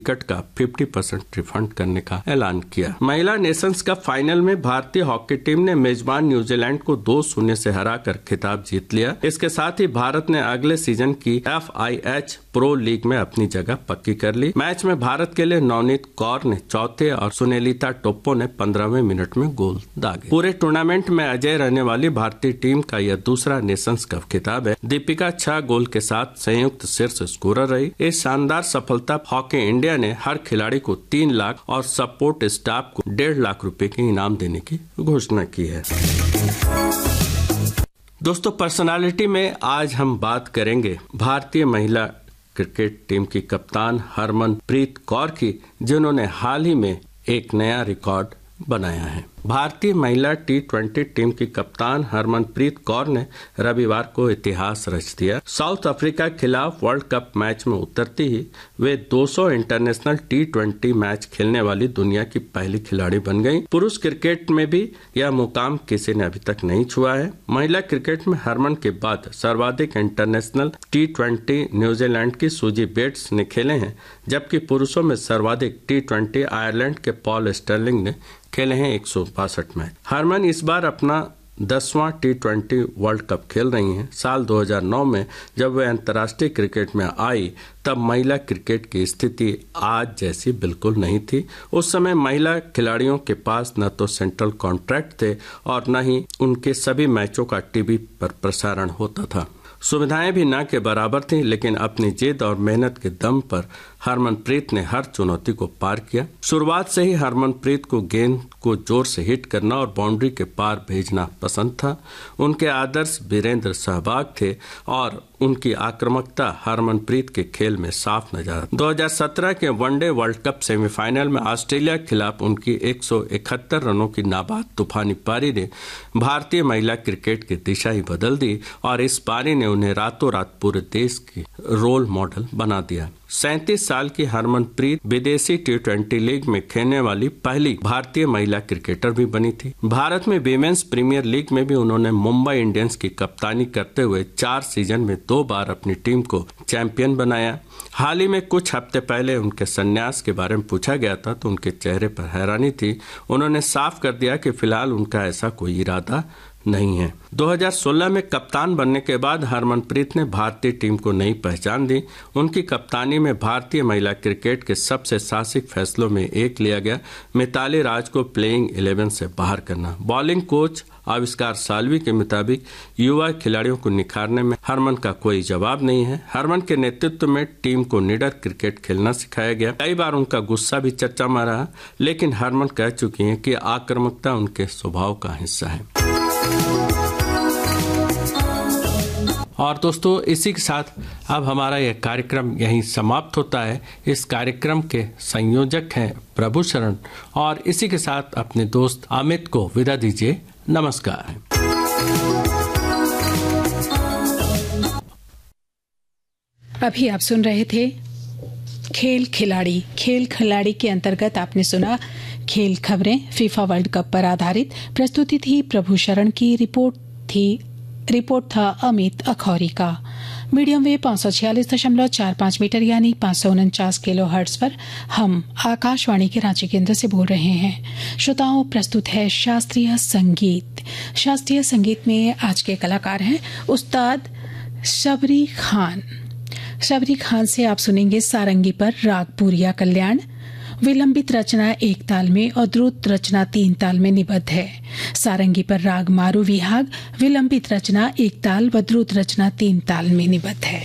Ticket का 50% refund करने का ऐलान किया। महिला नेशंस कप फाइनल में भारतीय हॉकी टीम ने मेजबान न्यूजीलैंड को 2-0 से हराकर खिताब जीत लिया। इसके साथ ही भारत ने अगले सीजन की FIH प्रो लीग में अपनी जगह पक्की कर ली। मैच में भारत के लिए नवनीत कौर ने चौथे और सुनेलिता टोप्पो ने 15वें मिनट में गोल दागे। पूरे टूर्नामेंट में अजय रहने वाली भारतीय टीम का यह दूसरा नेशंस कप खिताब है। दीपिका 6 गोल के साथ संयुक्त शीर्ष स्कोरर रही। इस शानदार सफलता हॉकी इंडिया ने हर खिलाड़ी को 3 लाख और सपोर्ट स्टाफ को 1.5 लाख रुपए के इनाम देने की घोषणा की है। दोस्तों, पर्सनालिटी में आज हम बात करेंगे भारतीय महिला क्रिकेट टीम की कप्तान हरमनप्रीत कौर की, जिन्होंने हाल ही में एक नया रिकॉर्ड बनाया है। भारतीय महिला T20 टीम की कप्तान हरमनप्रीत कौर ने रविवार को इतिहास रच दिया। साउथ अफ्रीका के खिलाफ वर्ल्ड कप मैच में उतरती ही वे 200 इंटरनेशनल T20 मैच खेलने वाली दुनिया की पहली खिलाड़ी बन गईं। पुरुष क्रिकेट में भी यह मुकाम किसी ने अभी तक नहीं छुआ है। महिला क्रिकेट में हरमन के बाद सर्वाधिक इंटरनेशनल T20 न्यूजीलैंड की सूजी बेट्स ने खेले हैं, जबकि पुरुषों में सर्वाधिक T20 आयरलैंड के पॉल स्टर्लिंग ने खेले हैं 162 मैच। हरमन इस बार अपना 10वां T20 वर्ल्ड कप खेल रही हैं। साल 2009 में जब वे अंतर्राष्ट्रीय क्रिकेट में आई, तब महिला क्रिकेट की स्थिति आज जैसी बिल्कुल नहीं थी। उस समय महिला खिलाड़ियों के पास न तो सेंट्रल कॉन्ट्रैक्ट थे और न ही उनके सभी मैचों का टीवी पर प्रसारण होता था। सुविधाएं भी न के बराबर थीं, लेकिन अपनी जिद और मेहनत के दम पर हरमनप्रीत ने हर चुनौती को पार किया। शुरुआत से ही हरमनप्रीत को गेंद को जोर से हिट करना और बाउंड्री के पार भेजना पसंद था। उनके आदर्श वीरेंद्र सहवाग थे और उनकी आक्रामकता हरमनप्रीत के खेल में साफ नजर आती। 2017 के वनडे वर्ल्ड कप सेमीफाइनल में ऑस्ट्रेलिया के खिलाफ उनकी 171 रनों की नाबाद तूफानी पारी ने भारतीय महिला क्रिकेट की दिशा ही बदल दी और इस पारी ने उन्हें रातों रात पूरे देश की रोल मॉडल बना दिया। 37 साल की हरमनप्रीत विदेशी T20 लीग में खेलने वाली पहली भारतीय महिला क्रिकेटर भी बनी थी। भारत में विमेंस प्रीमियर लीग में भी उन्होंने मुंबई इंडियंस की कप्तानी करते हुए 4 सीजन में 2 बार अपनी टीम को चैंपियन बनाया। हाल ही में कुछ हफ्ते पहले उनके संन्यास के बारे में पूछा गया था तो उनके चेहरे पर हैरानी थी। उन्होंने साफ कर दिया कि फिलहाल उनका ऐसा कोई इरादा नहीं है। 2016 में कप्तान बनने के बाद हरमनप्रीत ने भारतीय टीम को नई पहचान दी। उनकी कप्तानी में भारतीय महिला क्रिकेट के सबसे साहसिक फैसलों में एक लिया गया मिताली राज को प्लेइंग 11 से बाहर करना। बॉलिंग कोच आविष्कार साल्वी के मुताबिक युवा खिलाड़ियों को निखारने में हरमन का कोई जवाब नहीं है। हरमन के नेतृत्व में टीम को निडर क्रिकेट खेलना सिखाया गया। कई बार उनका गुस्सा भी चर्चा में रहा, लेकिन हरमन कह चुकी हैं कि आक्रामकता उनके स्वभाव का हिस्सा है। और दोस्तों, इसी के साथ अब हमारा यह कार्यक्रम यहीं समाप्त होता है। इस कार्यक्रम के संयोजक हैं प्रभु शरण और इसी के साथ अपने दोस्त अमित को विदा दीजिए। नमस्कार। अभी आप सुन रहे थे खेल खिलाड़ी के अंतर्गत आपने सुना खेल खबरें फीफा वर्ल्ड कप पर आधारित। प्रस्तुति थी प्रभु शरण की, रिपोर्ट था अमित अखौरी का। मीडियम वेव 546.45 मीटर यानी 549 किलो हर्ट्ज पर हम आकाशवाणी के रांची केंद्र से बोल रहे हैं। श्रोताओं, प्रस्तुत है शास्त्रीय संगीत। शास्त्रीय संगीत में आज के कलाकार हैं उस्ताद शबरी खान। शबरी खान से आप सुनेंगे सारंगी पर राग पूरिया कल्याण। विलंबित रचना 1 ताल में और द्रुत रचना 3 ताल में निबद्ध है। सारंगी पर राग मारू विहाग, विलंबित रचना 1 ताल व द्रुत रचना 3 ताल में निबद्ध है।